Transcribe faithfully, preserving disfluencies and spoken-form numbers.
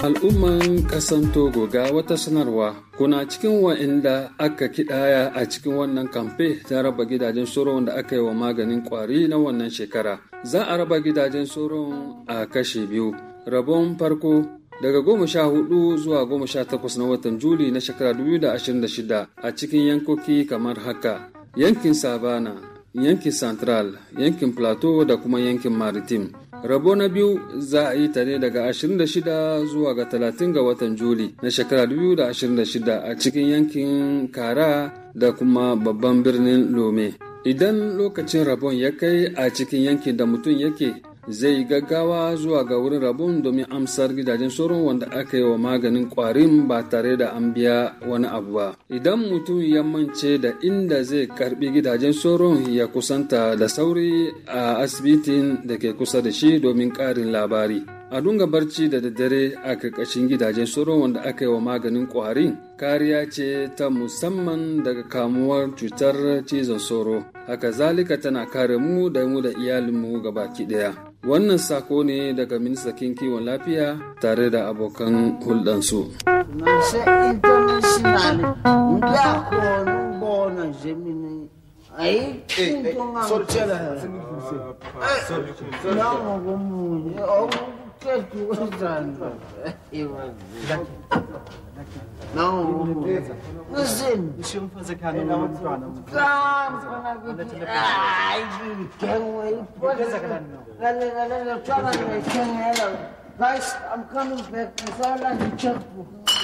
Al'umman ƙasan Togo ga wata sanarwa kuna cikin wa'inda aka kidaya a cikin wannan kamfe ta raba gidajen soron da aka yi wa maganin kwari na wannan shekara. Za a raba gidajen soron a kashe biyu. Rabon farko daga goma sha hudu zuwa goma sha takwas na watan Juli na shekara dubu da ashirin da shida a cikin yankoki kamar haka: yankin Savana, yankin Central, yankin Plateau da kuma yankin Maritime. Rabo na biyu za a yi ta ne daga ashirin da shida zuwa ga talatin ga watan Juli na shekara dubu da ashirin da shida a cikin yankin Kara da kuma babban birnin Lome. Idan lokacin rabon ya kai a cikin yankin da mutum yake, zai gaggawa zuwa ga wurin rabon domin amsar gidajen sauron wanda aka yi wa maganin kwarin ba tare da an biya wani abu ba. Idan mutum ya mance da inda zai karbi gidajen sauron, ya kusanta da sauri a asibitin da ke kusa da shi domin karin labari. A dunga barci da daddare a karkashin gidajen sauron wanda aka yi wa maganin kwarin kariya ce ta musamman daga kamuwar cutar cizon sauro. Haka zalika tana kare mu da mu da iyalinmu gabaki daya. Wannan sako ne daga ministan kiwon lafiya tare da abokan hulɗansu. Aí, não, não, listen. Deixa eu fazer carinho na mão. Ai, quem é? Pode ser carinho. Galera, galera, tchau, galera, quem é ela? Guys, I'm coming back. I'm sorry, I'm